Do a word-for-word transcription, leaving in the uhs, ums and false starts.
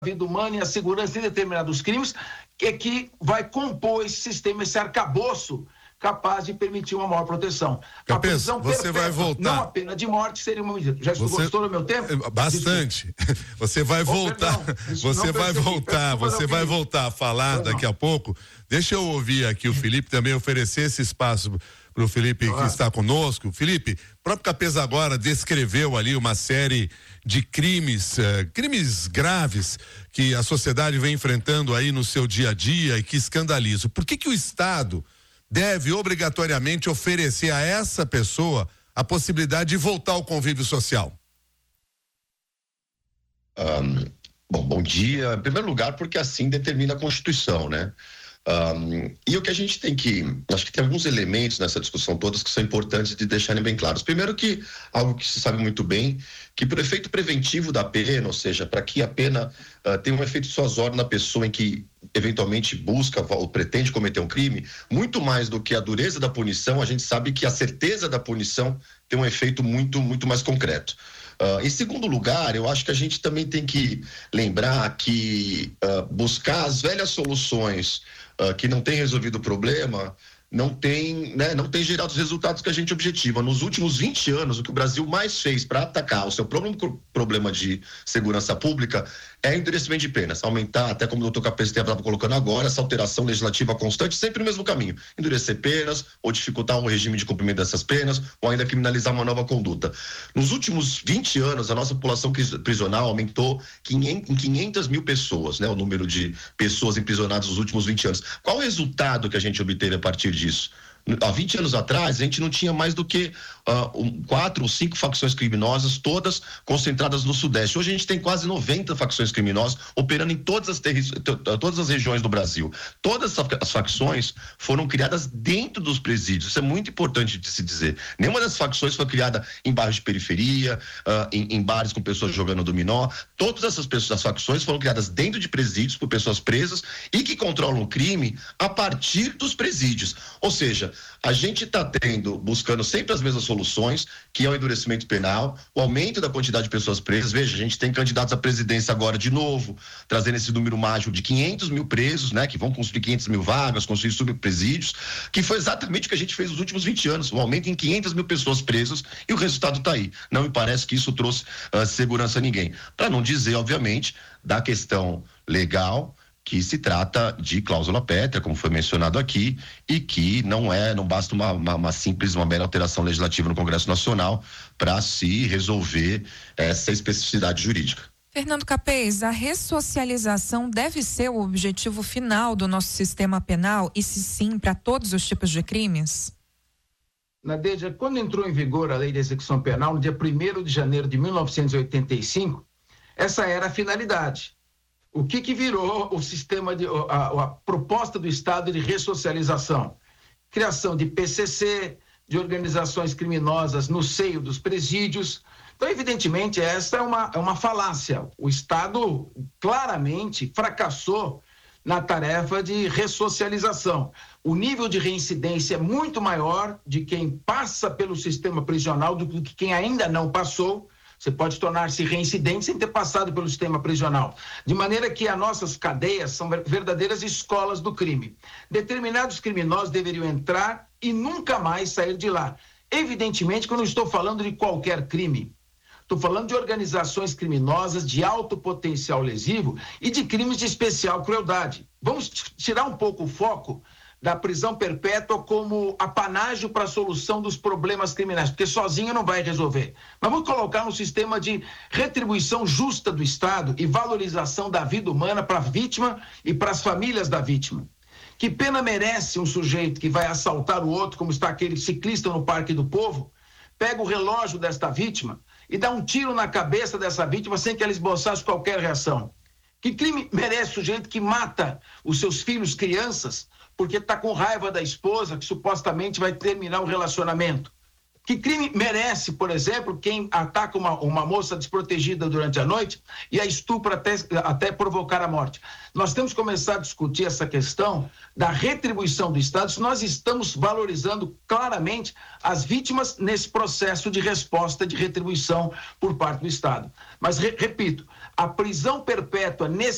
vida humana e a segurança em determinados crimes, que é que vai compor esse sistema, esse arcabouço capaz de permitir uma maior proteção. Capês, a prisão você perpétua, vai voltar. Não a pena de morte seria uma medida. Já você... gostou do meu tempo? Bastante. Desculpa. Você vai voltar. Oh, perdão, você vai percebi, voltar. Você vai voltar a falar não, daqui não. a pouco. Deixa eu ouvir aqui o Felipe também, oferecer esse espaço para o Felipe ah. que está conosco. Felipe, o próprio Capês agora descreveu ali uma série de crimes, eh, crimes graves que a sociedade vem enfrentando aí no seu dia a dia e que escandalizam. Por que que o Estado deve obrigatoriamente oferecer a essa pessoa a possibilidade de voltar ao convívio social? Um, bom, bom dia. Em primeiro lugar, porque assim determina a Constituição, né? Um, e o que a gente tem que, acho que tem alguns elementos nessa discussão todas que são importantes de deixarem bem claros. Primeiro que, algo que se sabe muito bem, que por efeito preventivo da pena, ou seja, para que a pena uh, tenha um efeito dissuasório na pessoa em que eventualmente busca ou pretende cometer um crime, muito mais do que a dureza da punição, a gente sabe que a certeza da punição tem um efeito muito, muito mais concreto. Uh, em segundo lugar, eu acho que a gente também tem que lembrar que uh, buscar as velhas soluções uh, que não têm resolvido o problema não tem, né, não tem gerado os resultados que a gente objetiva. Nos últimos vinte anos, o que o Brasil mais fez para atacar o seu problema, problema de segurança pública é endurecimento de penas, aumentar, até como o doutor Capês estava colocando agora, essa alteração legislativa constante, sempre o mesmo caminho, endurecer penas, ou dificultar o regime de cumprimento dessas penas, ou ainda criminalizar uma nova conduta. Nos últimos vinte anos, a nossa população prisional aumentou em quinhentas mil pessoas, né, o número de pessoas emprisionadas nos últimos vinte anos. Qual o resultado que a gente obteve a partir disso? Há vinte anos atrás, a gente não tinha mais do que uh, um, quatro ou cinco facções criminosas, todas concentradas no Sudeste. Hoje a gente tem quase noventa facções criminosas operando em todas as, terri- todas as regiões do Brasil. Todas as facções foram criadas dentro dos presídios. Isso é muito importante de se dizer. Nenhuma das facções foi criada em bairros de periferia, uh, em, em bares com pessoas jogando dominó. Todas essas pessoas, as facções foram criadas dentro de presídios por pessoas presas e que controlam o crime a partir dos presídios. Ou seja, a gente está tendo, buscando sempre as mesmas soluções, que é o endurecimento penal, o aumento da quantidade de pessoas presas. Veja, a gente tem candidatos à presidência agora de novo, trazendo esse número mágico de quinhentos mil presos, né, que vão construir quinhentas mil vagas, construir subpresídios, que foi exatamente o que a gente fez nos últimos vinte anos, um aumento em quinhentas mil pessoas presas, e o resultado está aí. Não me parece que isso trouxe uh, segurança a ninguém. Para não dizer, obviamente, da questão legal, que se trata de cláusula pétrea, como foi mencionado aqui, e que não é, não basta uma, uma, uma simples, uma mera alteração legislativa no Congresso Nacional para se resolver essa especificidade jurídica. Fernando Capês, a ressocialização deve ser o objetivo final do nosso sistema penal, e se sim, para todos os tipos de crimes? Nadeja, quando entrou em vigor a Lei de Execução Penal, no dia primeiro de janeiro de mil novecentos e oitenta e cinco, essa era a finalidade. O que que virou o sistema, de, a, a proposta do Estado de ressocialização? Criação de P C C, de organizações criminosas no seio dos presídios. Então, evidentemente, essa é uma, é uma falácia. O Estado claramente fracassou na tarefa de ressocialização. O nível de reincidência é muito maior de quem passa pelo sistema prisional do que quem ainda não passou. Você pode tornar-se reincidente sem ter passado pelo sistema prisional. De maneira que as nossas cadeias são verdadeiras escolas do crime. Determinados criminosos deveriam entrar e nunca mais sair de lá. Evidentemente que eu não estou falando de qualquer crime. Estou falando de organizações criminosas de alto potencial lesivo e de crimes de especial crueldade. Vamos tirar um pouco o foco da prisão perpétua como apanágio para a solução dos problemas criminais, porque sozinho não vai resolver. Mas vamos colocar um sistema de retribuição justa do Estado e valorização da vida humana para a vítima e para as famílias da vítima. Que pena merece um sujeito que vai assaltar o outro, como está aquele ciclista no Parque do Povo, pega o relógio desta vítima e dá um tiro na cabeça dessa vítima sem que ela esboçasse qualquer reação? Que crime merece o sujeito que mata os seus filhos, crianças, porque está com raiva da esposa que supostamente vai terminar o relacionamento? Que crime merece, por exemplo, quem ataca uma, uma moça desprotegida durante a noite e a estupra até, até provocar a morte? Nós temos que começar a discutir essa questão da retribuição do Estado, se nós estamos valorizando claramente as vítimas nesse processo de resposta de retribuição por parte do Estado. Mas, re, repito, a prisão perpétua nesse